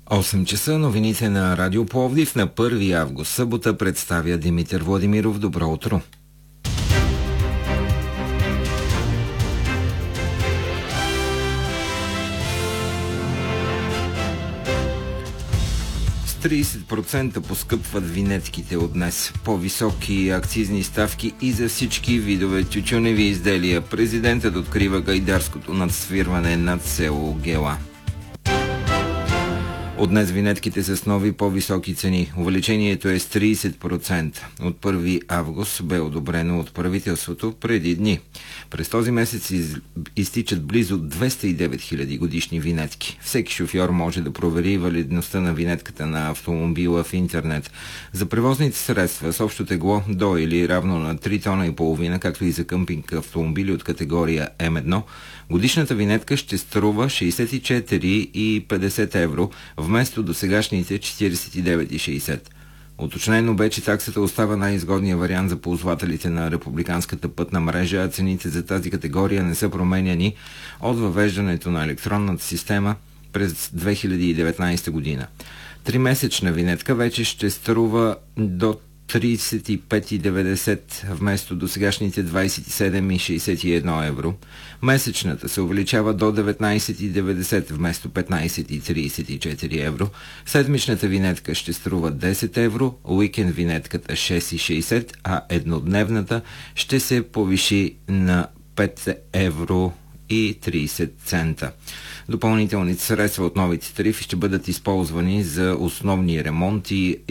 8 часа, новините на Радио Пловдив на 1 август, събота, представя Димитър Владимиров. Добро утро! С 30% поскъпват винетките от днес. По-високи акцизни ставки и за всички видове тютюневи изделия. Президентът открива гайдарското надсвирване над село Гела. От днес винетките са с нови по-високи цени. Увеличението е с 30%. От 1 август бе одобрено от правителството преди дни. През този месец изтичат близо 209 000 годишни винетки. Всеки шофьор може да провери валидността на винетката на автомобила в интернет. За превозните средства с общо тегло до или равно на 3,5 тона, както и за къмпинг автомобили от категория М1, годишната винетка ще струва 64,50 евро, вместо досегашните 49,60. Уточнено бе, че таксата остава най-изгодният вариант за ползвателите на републиканската пътна мрежа, а цените за тази категория не са променяни от въвеждането на електронната система през 2019 година. Тримесечна винетка вече ще струва до 35,90 вместо досегашните 27,61 евро. Месечната се увеличава до 19,90 вместо 15,34 евро. Седмичната винетка ще струва 10 евро, уикенд винетката 6,60, а еднодневната ще се повиши на 5 евро и 30 цента. Допълнителните средства от новите тарифи ще бъдат използвани за основни ремонти